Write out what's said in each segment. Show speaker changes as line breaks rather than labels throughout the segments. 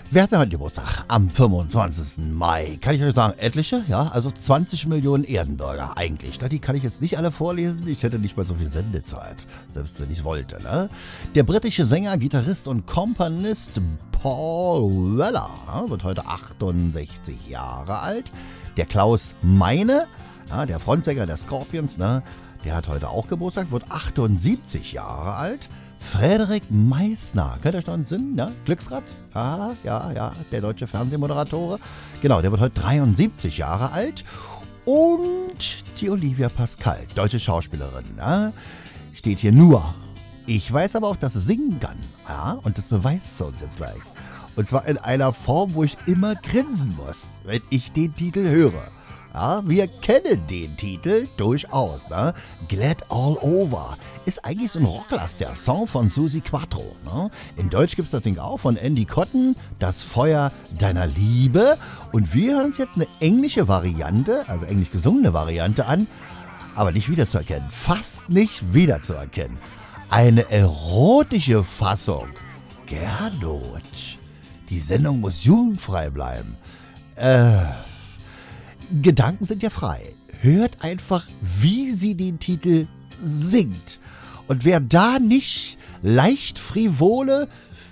Wer hat denn heute Geburtstag? Am 25. Mai. Kann ich euch sagen, etliche? Ja, also 20 Millionen Erdenbürger eigentlich. Die kann ich jetzt nicht alle vorlesen. Ich hätte nicht mal so viel Sendezeit. Selbst wenn ich wollte, ne? Der britische Sänger, Gitarrist und Komponist Paul Weller wird heute 68 Jahre alt. Der Klaus Meine, der Frontsänger der Scorpions, ne? Der hat heute auch Geburtstag, wird 78 Jahre alt. Frederik Meissner, könnt ihr euch noch entsinnen, ne? Glücksrad? Ja, der deutsche Fernsehmoderator. Genau, der wird heute 73 Jahre alt. Und die Olivia Pascal, deutsche Schauspielerin, ne? Steht hier nur. Ich weiß aber auch, dass sie singen kann. Ja, und das beweist sie uns jetzt gleich. Und zwar in einer Form, wo ich immer grinsen muss, wenn ich den Titel höre. Ja, wir kennen den Titel durchaus, ne? Glad All Over ist eigentlich so ein rocklastiger Song von Susi Quatro, ne? In Deutsch gibt es das Ding auch von Andy Cotton, Das Feuer deiner Liebe. Und wir hören uns jetzt eine englische Variante, also englisch gesungene Variante an, aber nicht wiederzuerkennen, fast nicht wiederzuerkennen. Eine erotische Fassung. Gernot, die Sendung muss jugendfrei bleiben. Gedanken sind ja frei. Hört einfach, wie sie den Titel singt. Und wer da nicht leicht frivole,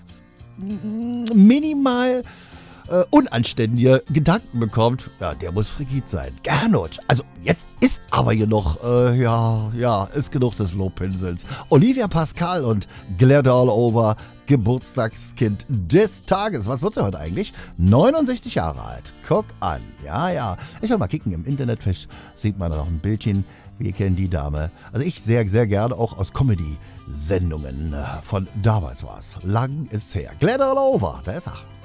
minimal unanständige Gedanken bekommt, ja, der muss frigid sein. Gernot. Also jetzt ist aber hier noch, ist genug des Lobpinsels. Olivia Pascal und Glad All Over, Geburtstagskind des Tages. Was wird sie heute eigentlich? 69 Jahre alt. Guck an. Ja. Ich will mal kicken im Internet, vielleicht sieht man da noch ein Bildchen. Wir kennen die Dame. Also ich sehr, sehr gerne auch aus Comedy-Sendungen von damals war es. Lang ist's her. Glad All Over, da ist er.